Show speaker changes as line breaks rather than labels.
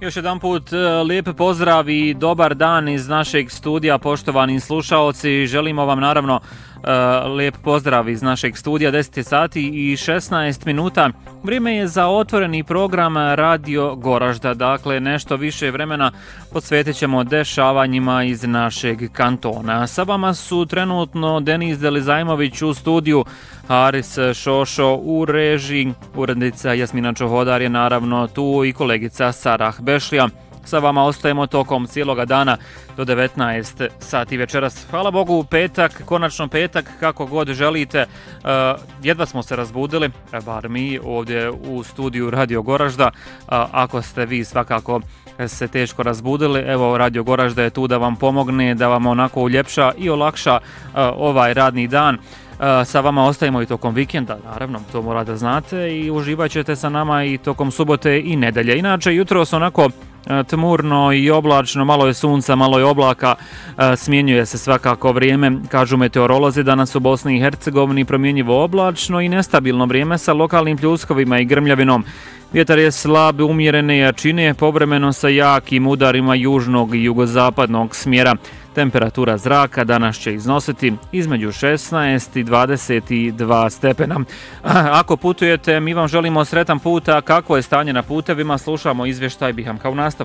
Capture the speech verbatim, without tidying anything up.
Još jedan put lijep pozdrav i dobar dan iz našeg studija, poštovani slušaoci. Želimo vam naravno lijep pozdrav iz našeg studija, deset sati i šesnaest minuta. Vrijeme je za otvoreni program Radio Goražda, dakle nešto više vremena posvetit ćemo dešavanjima iz našeg kantona. Sa vama su trenutno Denis Delizajmović u studiju, Haris Šošo u režiji, urednica Jasmina Čohodar je naravno tu i kolegica Sarah Bešlija. Sa vama ostajemo tokom cijeloga dana do devetnaest sati večeras. Hvala Bogu, petak, konačno petak, kako god želite. Uh, jedva smo se razbudili, bar mi ovdje u studiju Radio Goražda. Uh, ako ste vi svakako se teško razbudili, evo Radio Goražda je tu da vam pomogne, da vam onako uljepša i olakša uh, ovaj radni dan. Uh, sa vama ostajemo i tokom vikenda, naravno, to mora da znate, i uživat ćete sa nama i tokom subote i nedelje. Inače, jutro su onako tmurno i oblačno, malo je sunca, malo je oblaka, smjenjuje se svakako vrijeme, kažu meteorolozi, danas u Bosni i Hercegovini promjenjivo oblačno i nestabilno vrijeme sa lokalnim pljuskovima i grmljavinom. Vjetar je slab, umjerene jačine, povremeno sa jakim udarima južnog i jugozapadnog smjera. Temperatura zraka danas će iznositi između šesnaest i dvadeset dva stepena. Ako putujete, mi vam želimo sretan put, a kako je stanje na putevima, slušamo izvještaj Biham kao nastav.